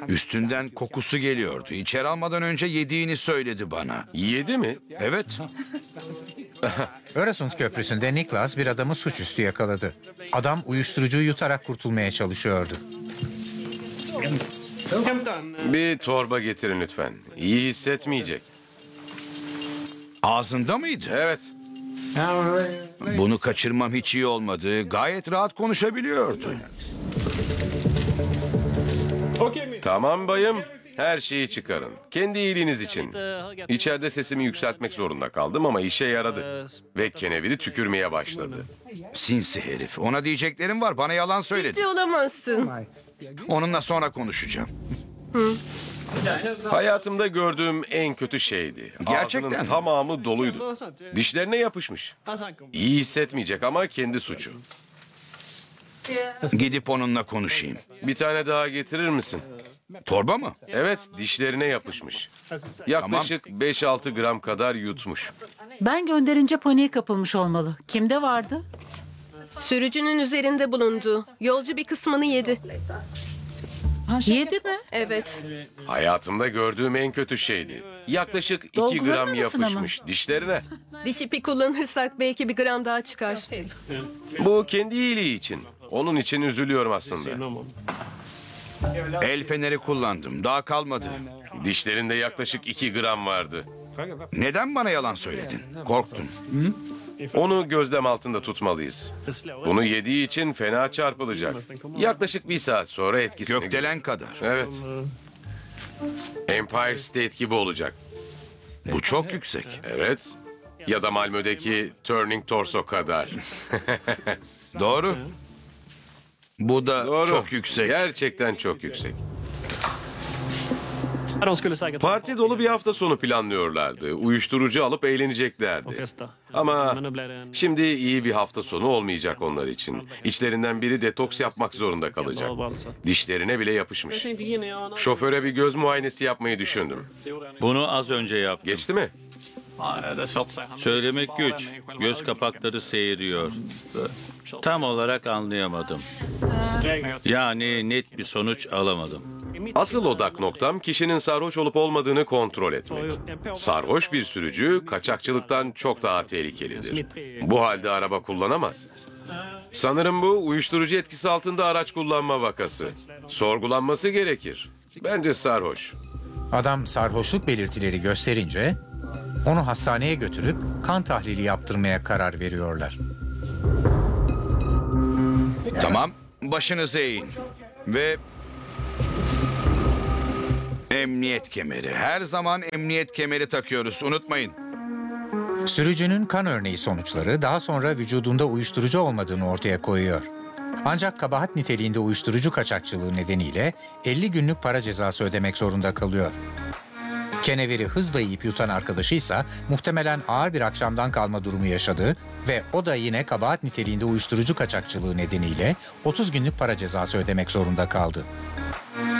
Üstünden kokusu geliyordu. İçeri almadan önce yediğini söyledi bana. Yedi mi? Evet. Öresund Köprüsü'nde Niklas bir adamı suçüstü yakaladı. Adam uyuşturucuyu yutarak kurtulmaya çalışıyordu. Bir torba getirin lütfen. İyi hissetmeyecek. Ağzında mıydı? Evet. Bunu kaçırmam hiç iyi olmadı. Gayet rahat konuşabiliyordu. Tamam bayım. Her şeyi çıkarın. Kendi iyiliğiniz için. İçeride sesimi yükseltmek zorunda kaldım ama işe yaradı. Ve keneviri tükürmeye başladı. Sinsi herif. Ona diyeceklerim var. Bana yalan söyledi. Ciddi olamazsın. Onunla sonra konuşacağım. Hayatımda gördüğüm en kötü şeydi. Gerçekten Ağzının mi? tamamı doluydu. Dişlerine yapışmış. İyi hissetmeyecek ama kendi suçu. Gidip onunla konuşayım. Bir tane daha getirir misin? Torba mı? Evet, dişlerine yapışmış. Yaklaşık 5-6 gram kadar yutmuş. Ben gönderince paniğe kapılmış olmalı. Kimde vardı? Sürücünün üzerinde bulundu. Yolcu bir kısmını yedi. Yedi mi? Evet. Hayatımda gördüğüm en kötü şeydi. Yaklaşık 2 Dolguların gram arasına mı? yapışmış dişlerine. Diş ipi kullanırsak belki bir gram daha çıkar. Bu kendi iyiliği için. Onun için üzülüyorum aslında. El feneri kullandım. Daha kalmadı. Dişlerinde yaklaşık 2 gram vardı. Neden bana yalan söyledin? Korktum. Onu gözlem altında tutmalıyız. Bunu yediği için fena çarpılacak. Yaklaşık 1 saat sonra etkisini... Gökdelen kadar. Evet. Empire State gibi olacak. Bu çok yüksek. Evet. Ya da Malmö'deki Turning Torso kadar. Doğru. Bu da Doğru. çok yüksek. Gerçekten çok yüksek. Parti dolu bir hafta sonu planlıyorlardı. Uyuşturucu alıp eğleneceklerdi. Ama şimdi iyi bir hafta sonu olmayacak onlar için. İçlerinden biri detoks yapmak zorunda kalacak. Dişlerine bile yapışmış. Şoföre bir göz muayenesi yapmayı düşündüm. Bunu az önce yaptım. Geçti mi? Söylemek güç. Göz kapakları seyiriyor. Tam olarak anlayamadım. Yani net bir sonuç alamadım. Asıl odak noktam kişinin sarhoş olup olmadığını kontrol etmek. Sarhoş bir sürücü kaçakçılıktan çok daha tehlikelidir. Bu halde araba kullanamaz. Sanırım bu uyuşturucu etkisi altında araç kullanma vakası. Sorgulanması gerekir. Bence sarhoş. Adam sarhoşluk belirtileri gösterince onu hastaneye götürüp kan tahlili yaptırmaya karar veriyorlar. Tamam. Başınızı eğin. Ve... Emniyet kemeri. Her zaman emniyet kemeri takıyoruz. Unutmayın. Sürücünün kan örneği sonuçları daha sonra vücudunda uyuşturucu olmadığını ortaya koyuyor. Ancak kabahat niteliğinde uyuşturucu kaçakçılığı nedeniyle 50 günlük para cezası ödemek zorunda kalıyor. Keneviri hızla yiyip yutan arkadaşıysa muhtemelen ağır bir akşamdan kalma durumu yaşadı ve o da yine kabahat niteliğinde uyuşturucu kaçakçılığı nedeniyle 30 günlük para cezası ödemek zorunda kaldı.